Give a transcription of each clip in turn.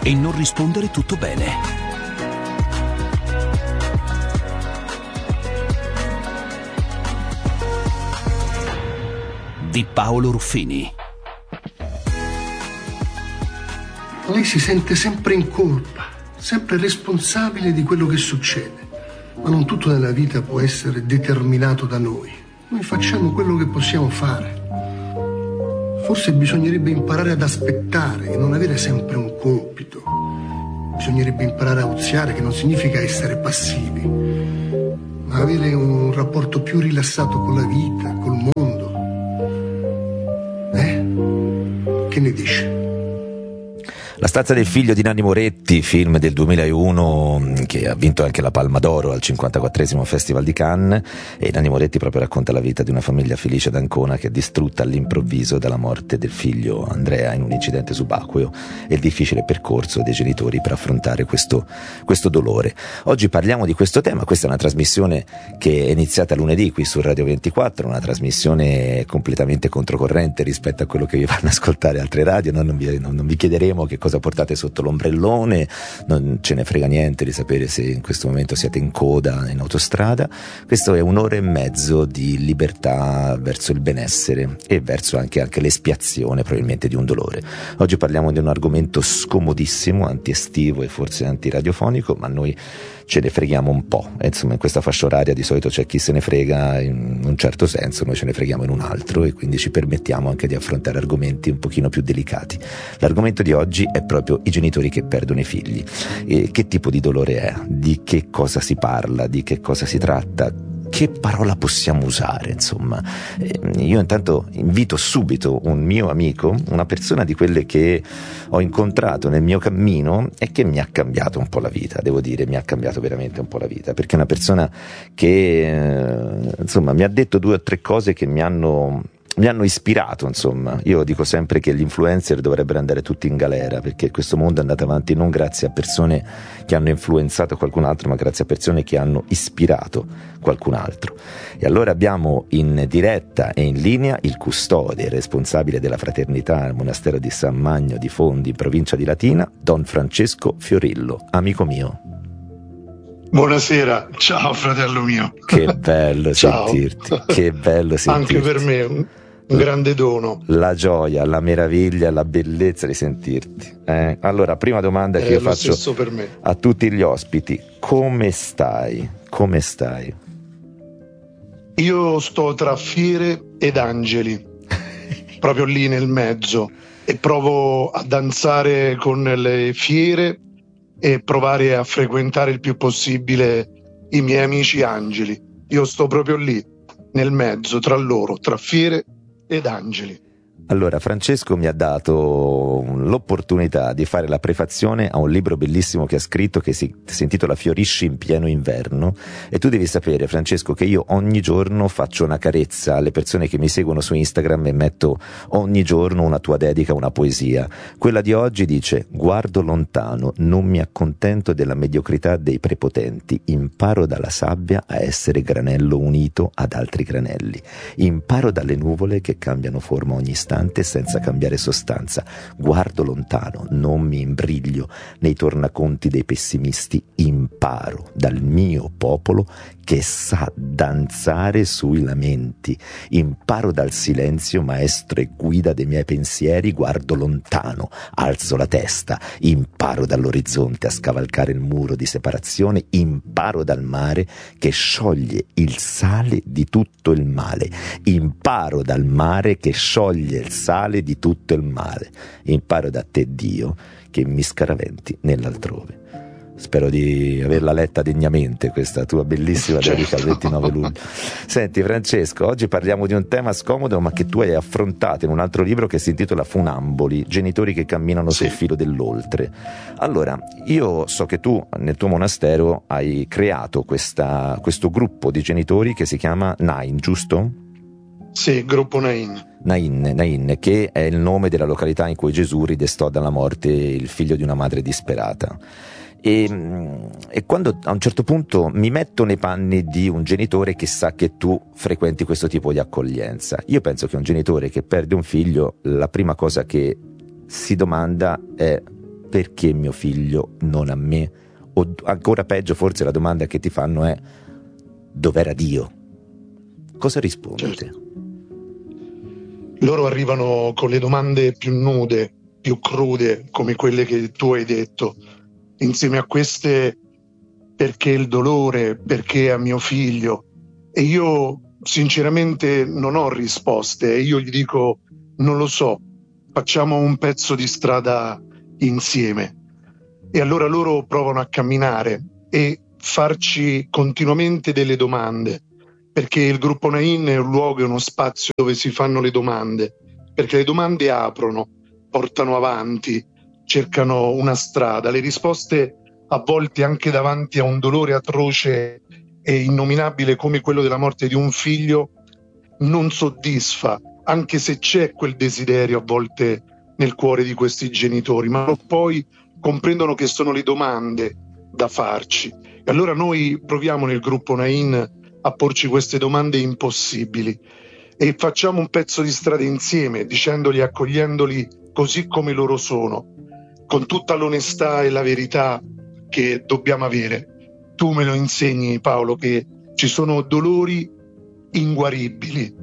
e non rispondere tutto bene. Di Paolo Ruffini. Lei si sente sempre in colpa, sempre responsabile di quello che succede. Ma non tutto nella vita può essere determinato da noi. Noi facciamo quello che possiamo fare. Forse bisognerebbe imparare ad aspettare e non avere sempre un compito. Bisognerebbe imparare a oziare, che non significa essere passivi, ma avere un rapporto più rilassato con la vita, col mondo. Che ne dice? La stanza del figlio di Nanni Moretti, film del 2001 che ha vinto anche la Palma d'Oro al 54esimo Festival di Cannes, e Nanni Moretti proprio racconta la vita di una famiglia felice ad Ancona che è distrutta all'improvviso dalla morte del figlio Andrea in un incidente subacqueo e il difficile percorso dei genitori per affrontare questo dolore. Oggi parliamo di questo tema. Questa è una trasmissione che è iniziata lunedì qui su Radio 24, una trasmissione completamente controcorrente rispetto a quello che vi fanno ascoltare altre radio. Noi non vi chiederemo che cosa portate sotto l'ombrellone, non ce ne frega niente di sapere se in questo momento siete in coda in autostrada. Questo è un'ora e mezzo di libertà verso il benessere e verso anche l'espiazione probabilmente di un dolore. Oggi parliamo di un argomento scomodissimo, anti-estivo e forse antiradiofonico, ma noi ce ne freghiamo un po'. Insomma, in questa fascia oraria di solito c'è chi se ne frega in un certo senso, noi ce ne freghiamo in un altro, e quindi ci permettiamo anche di affrontare argomenti un pochino più delicati. L'argomento di oggi è proprio i genitori che perdono i figli. E che tipo di dolore è? Di che cosa si parla? Di che cosa si tratta? Che parola possiamo usare, insomma? Io intanto invito subito un mio amico, una persona di quelle che ho incontrato nel mio cammino e che mi ha cambiato un po' la vita, devo dire, mi ha cambiato veramente un po' la vita, perché è una persona che insomma mi ha detto 2 o 3 cose che mi hanno ispirato, insomma. Io dico sempre che gli influencer dovrebbero andare tutti in galera, perché questo mondo è andato avanti non grazie a persone che hanno influenzato qualcun altro, ma grazie a persone che hanno ispirato qualcun altro. E allora abbiamo in diretta e in linea il custode, responsabile della fraternità al monastero di San Magno di Fondi, in provincia di Latina, Don Francesco Fiorillo. Amico mio. Buonasera, ciao fratello mio. Che bello sentirti, che bello sentirti. Anche per me un grande dono. La gioia, la meraviglia, la bellezza di sentirti. Allora, prima domanda che io faccio per me. A tutti gli ospiti: come stai? Come stai? Io sto tra fiere ed angeli, proprio lì nel mezzo, e provo a danzare con le fiere e provare a frequentare il più possibile i miei amici angeli. Io sto proprio lì, nel mezzo, tra loro, tra fiere ed angeli. Allora, Francesco mi ha dato l'opportunità di fare la prefazione a un libro bellissimo che ha scritto, che si intitola Fiorisci in pieno inverno, e tu devi sapere, Francesco, che io ogni giorno faccio una carezza alle persone che mi seguono su Instagram e metto ogni giorno una tua dedica, una poesia. Quella di oggi dice: guardo lontano, non mi accontento della mediocrità dei prepotenti, imparo dalla sabbia a essere granello unito ad altri granelli, imparo dalle nuvole che cambiano forma ogni istante senza cambiare sostanza, guardo lontano, non mi imbriglio nei tornaconti dei pessimisti, imparo dal mio popolo che sa danzare sui lamenti, imparo dal silenzio maestro e guida dei miei pensieri, guardo lontano, alzo la testa, imparo dall'orizzonte a scavalcare il muro di separazione, imparo dal mare che scioglie il sale di tutto il male, imparo dal mare che scioglie il sale di tutto il male, imparo da te, Dio, che mi scaraventi nell'altrove. Spero di averla letta degnamente questa tua bellissima dedica al 29 luglio. Senti Francesco, oggi parliamo di un tema scomodo ma che tu hai affrontato in un altro libro che si intitola Funamboli, genitori che camminano sul filo dell'oltre. Allora, io so che tu nel tuo monastero hai creato questo gruppo di genitori che si chiama Nain, giusto? Sì, gruppo Nain. Nain, che è il nome della località in cui Gesù ridestò dalla morte il figlio di una madre disperata. E quando a un certo punto mi metto nei panni di un genitore che sa che tu frequenti questo tipo di accoglienza, io penso che un genitore che perde un figlio, la prima cosa che si domanda è: perché mio figlio, non a me? O ancora peggio, forse la domanda che ti fanno è: dov'era Dio? Cosa rispondi te? Loro arrivano con le domande più nude, più crude, come quelle che tu hai detto. Insieme a queste, perché il dolore, perché a mio figlio? E io sinceramente non ho risposte, e io gli dico: non lo so, facciamo un pezzo di strada insieme. E allora loro provano a camminare e farci continuamente delle domande, perché il gruppo Nain è un luogo, è uno spazio dove si fanno le domande, perché le domande aprono, portano avanti, cercano una strada. Le risposte, a volte anche davanti a un dolore atroce e innominabile come quello della morte di un figlio, non soddisfa, anche se c'è quel desiderio a volte nel cuore di questi genitori, ma poi comprendono che sono le domande da farci. E allora noi proviamo nel gruppo Nain a porci queste domande impossibili e facciamo un pezzo di strada insieme, dicendoli, accogliendoli così come loro sono, con tutta l'onestà e la verità che dobbiamo avere. Tu me lo insegni, Paolo, che ci sono dolori inguaribili,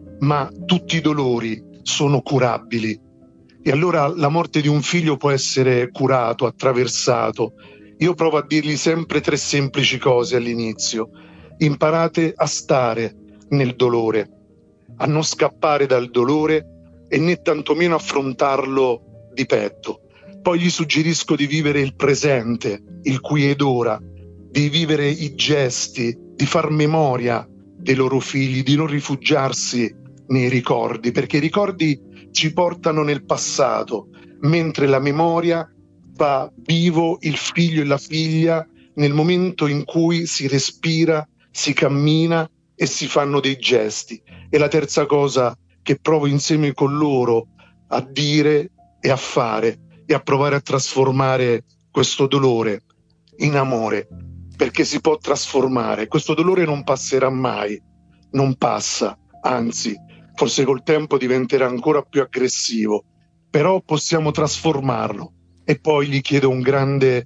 ma tutti i dolori sono curabili. E allora la morte di un figlio può essere curato, attraversato. Io provo a dirgli sempre 3 semplici cose all'inizio. Imparate a stare nel dolore, a non scappare dal dolore e né tantomeno affrontarlo di petto. Poi gli suggerisco di vivere il presente, il qui ed ora, di vivere i gesti, di far memoria dei loro figli, di non rifugiarsi nei ricordi, perché i ricordi ci portano nel passato, mentre la memoria fa vivo il figlio e la figlia nel momento in cui si respira, si cammina e si fanno dei gesti. E la terza cosa che provo insieme con loro a dire e a fare e a provare a trasformare questo dolore in amore, perché si può trasformare. Questo dolore non passerà mai, non passa, anzi, forse col tempo diventerà ancora più aggressivo, però possiamo trasformarlo. E poi gli chiedo un grande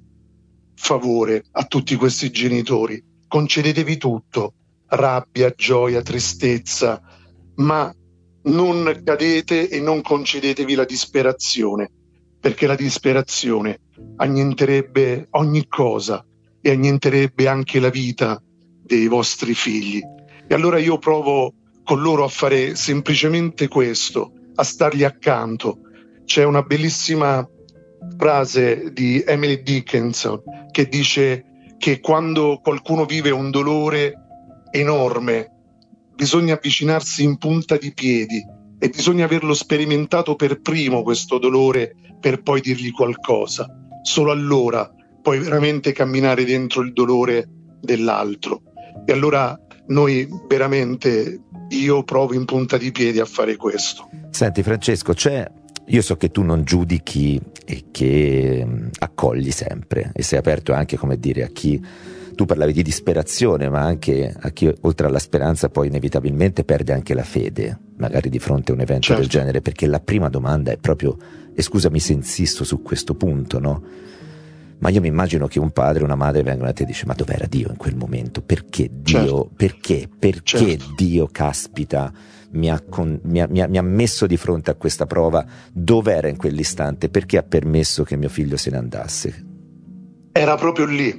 favore a tutti questi genitori: concedetevi tutto, rabbia, gioia, tristezza, ma non cadete e non concedetevi la disperazione, perché la disperazione annienterebbe ogni cosa e annienterebbe anche la vita dei vostri figli. E allora io provo con loro a fare semplicemente questo, a stargli accanto. C'è una bellissima frase di Emily Dickinson che dice che quando qualcuno vive un dolore enorme bisogna avvicinarsi in punta di piedi e bisogna averlo sperimentato per primo questo dolore per poi dirgli qualcosa. Solo allora puoi veramente camminare dentro il dolore dell'altro. E allora noi veramente, io provo in punta di piedi a fare questo. Senti Francesco, io so che tu non giudichi e che accogli sempre e sei aperto anche, come dire, a chi, tu parlavi di disperazione, ma anche a chi oltre alla speranza poi inevitabilmente perde anche la fede, magari di fronte a un evento del genere, perché la prima domanda è proprio, e scusami se insisto su questo punto, no? Ma io mi immagino che un padre o una madre vengono a te e dice: ma dov'era Dio in quel momento? Perché Dio, perché Dio, caspita, mi ha messo di fronte a questa prova? Dov'era in quell'istante? Perché ha permesso che mio figlio se ne andasse? Era proprio lì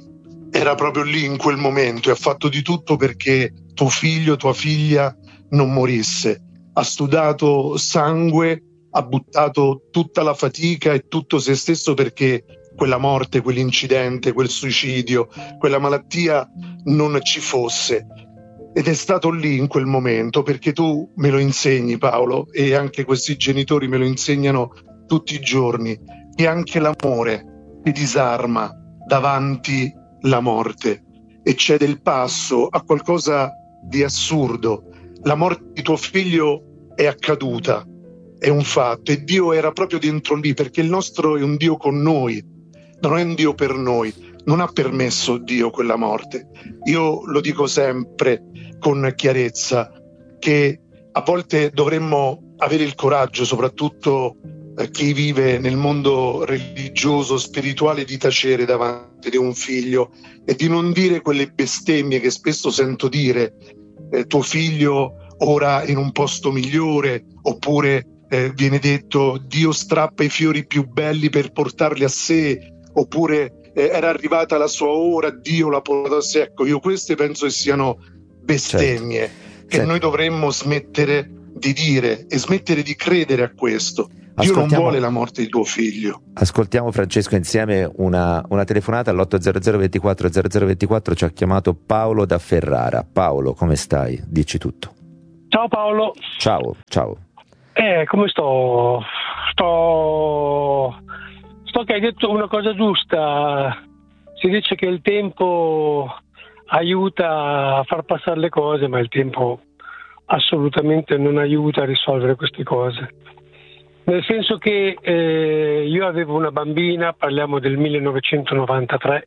in quel momento, e ha fatto di tutto perché tuo figlio, tua figlia non morisse. Ha sudato sangue, ha buttato tutta la fatica e tutto se stesso perché quella morte, quell'incidente, quel suicidio, quella malattia non ci fosse. Ed è stato lì in quel momento, perché tu me lo insegni, Paolo, e anche questi genitori me lo insegnano tutti i giorni, che anche l'amore ti disarma davanti alla morte e cede il passo a qualcosa di assurdo. La morte di tuo figlio è accaduta, è un fatto, e Dio era proprio dentro lì, perché il nostro è un Dio con noi, non è un Dio per noi. Non ha permesso Dio quella morte. Io lo dico sempre con chiarezza, che a volte dovremmo avere il coraggio, soprattutto chi vive nel mondo religioso, spirituale, di tacere davanti di un figlio e di non dire quelle bestemmie che spesso sento dire, tuo figlio ora in un posto migliore, oppure viene detto Dio strappa i fiori più belli per portarli a sé, oppure era arrivata la sua ora, Dio l'ha portato a sé. Ecco, io queste penso che siano bestemmie che noi dovremmo smettere di dire e smettere di credere a questo. Dio non vuole la morte di tuo figlio. Ascoltiamo, Francesco, insieme una telefonata all'800 24 0024. Ci ha chiamato Paolo da Ferrara. Paolo, come stai? Dici tutto. Ciao Paolo. Ciao. Come sto? Sto che hai detto una cosa giusta. Si dice che il tempo aiuta a far passare le cose, ma il tempo assolutamente non aiuta a risolvere queste cose. Nel senso che io avevo una bambina, parliamo del 1993,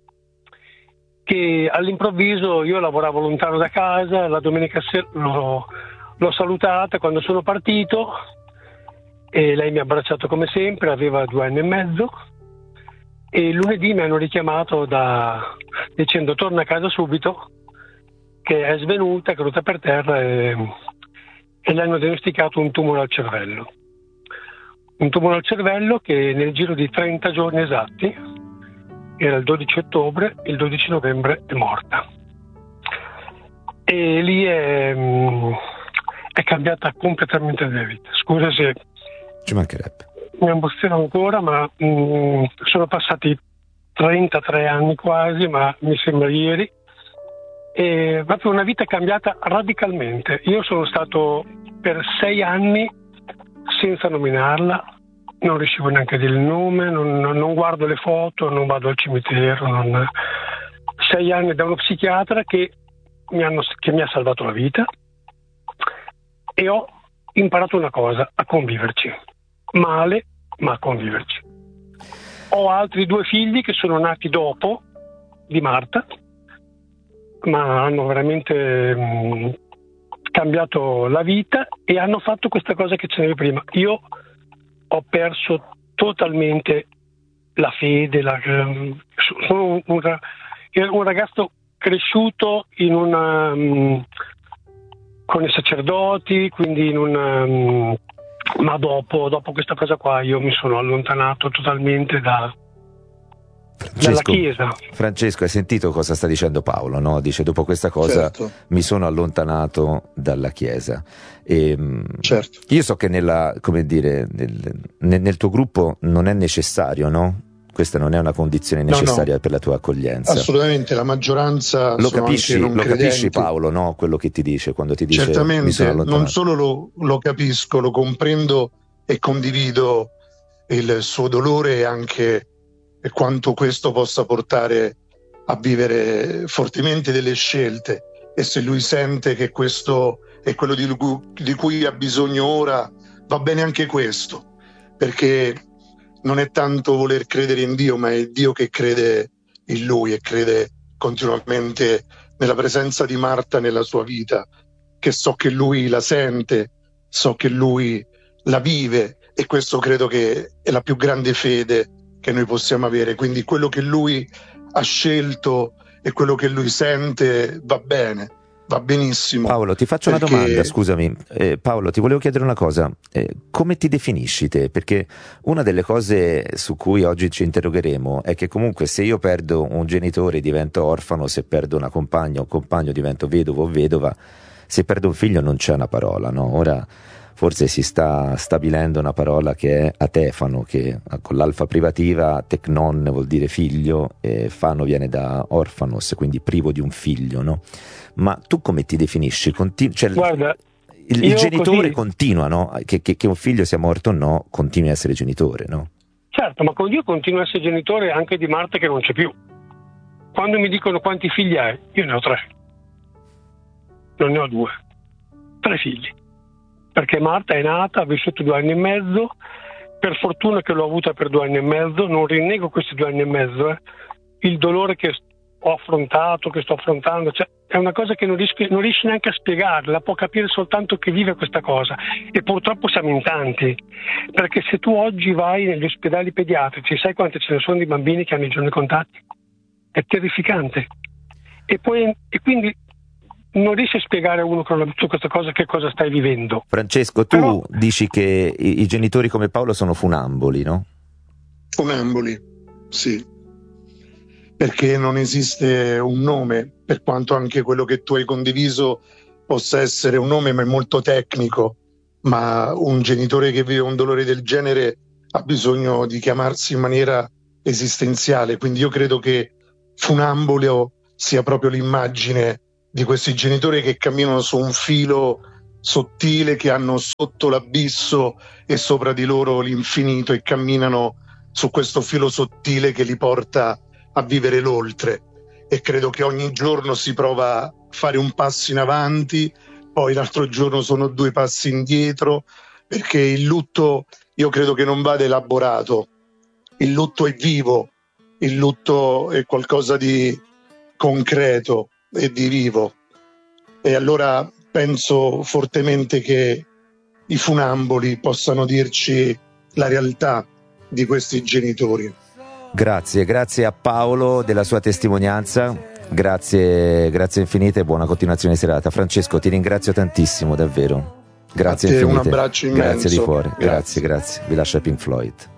che all'improvviso io lavoravo lontano da casa, la domenica sera l'ho salutata quando sono partito e lei mi ha abbracciato come sempre, aveva 2 anni e mezzo, e lunedì mi hanno richiamato dicendo torna a casa subito, che è svenuta, è caduta per terra e le hanno diagnosticato un tumore al cervello. Un tumore al cervello che nel giro di 30 giorni esatti, era il 12 ottobre, il 12 novembre è morta. E lì è cambiata completamente la mia vita. Scusa se ci mancherebbe. Mi emoziono ancora, ma sono passati 33 anni quasi, ma mi sembra ieri. E proprio una vita cambiata radicalmente. Io sono stato per 6 anni senza nominarla, non riuscivo neanche a dire il nome, non guardo le foto, non vado al cimitero. 6 anni da uno psichiatra che mi ha salvato la vita, e ho imparato una cosa: a conviverci. Male, ma a conviverci. Ho altri 2 figli che sono nati dopo di Marta, ma hanno veramente cambiato la vita e hanno fatto questa cosa che c'era prima. Io ho perso totalmente la fede. Sono un ragazzo cresciuto con i sacerdoti, quindi ma dopo questa cosa qua io mi sono allontanato totalmente dalla Chiesa. Francesco, hai sentito cosa sta dicendo Paolo, no? Dice: dopo questa cosa mi sono allontanato dalla Chiesa. Certo. Io so che nel tuo gruppo non è necessario, no? Questa non è una condizione necessaria per la tua accoglienza. Assolutamente, la maggioranza lo sono capisci, anche non lo credenti. capisci, Paolo, no? Quello che ti dice quando ti dice certamente, mi sono allontanato. Non solo lo capisco, lo comprendo e condivido il suo dolore e anche quanto questo possa portare a vivere fortemente delle scelte, e se lui sente che questo è quello di cui ha bisogno ora, va bene anche questo, perché non è tanto voler credere in Dio, ma è Dio che crede in lui e crede continuamente nella presenza di Marta nella sua vita, che so che lui la sente, so che lui la vive, e questo credo che è la più grande fede che noi possiamo avere. Quindi quello che lui ha scelto e quello che lui sente va bene, va benissimo. Paolo, ti faccio una domanda, scusami. Paolo, ti volevo chiedere una cosa. Come ti definisci te? Perché una delle cose su cui oggi ci interrogheremo è che comunque se io perdo un genitore divento orfano, se perdo una compagna o un compagno divento vedovo o vedova, se perdo un figlio non c'è una parola, no? Ora forse si sta stabilendo una parola che è atefano, che con l'alfa privativa tecnon vuol dire figlio, e fano viene da orfanos, quindi privo di un figlio, no? Ma tu come ti definisci? Guarda, il genitore continua, no? Che un figlio sia morto o no, continui a essere genitore, no? Certo, ma io continuo a essere genitore anche di Marta che non c'è più. Quando mi dicono quanti figli hai, io ne ho 3. Non ne ho 2. 3 figli. Perché Marta è nata, ha vissuto 2 anni e mezzo, per fortuna che l'ho avuta per 2 anni e mezzo, non rinnego questi 2 anni e mezzo, il dolore che ho affrontato, che sto affrontando, è è una cosa che non riesci neanche a spiegare, la può capire soltanto chi vive questa cosa, e purtroppo siamo in tanti, perché se tu oggi vai negli ospedali pediatrici, sai quante ce ne sono di bambini che hanno i giorni contati? È terrificante, e quindi non riesci a spiegare a uno su questa cosa che cosa stai vivendo. Francesco, tu dici che i genitori come Paolo sono funamboli, no? Funamboli, sì, perché non esiste un nome, per quanto anche quello che tu hai condiviso possa essere un nome, ma è molto tecnico. Ma un genitore che vive un dolore del genere ha bisogno di chiamarsi in maniera esistenziale, quindi io credo che funambolo sia proprio l'immagine di questi genitori che camminano su un filo sottile, che hanno sotto l'abisso e sopra di loro l'infinito, e camminano su questo filo sottile che li porta a vivere l'oltre. E credo che ogni giorno si prova a fare un passo in avanti, poi l'altro giorno sono 2 passi indietro, perché il lutto io credo che non vada elaborato, il lutto è vivo, il lutto è qualcosa di concreto e di vivo, e allora penso fortemente che i funamboli possano dirci la realtà di questi genitori. Grazie a Paolo della sua testimonianza, grazie infinite e buona continuazione di serata. Francesco, ti ringrazio tantissimo, davvero. Grazie infinite. Un abbraccio immenso. Grazie di cuore. Grazie. Vi lascia Pink Floyd.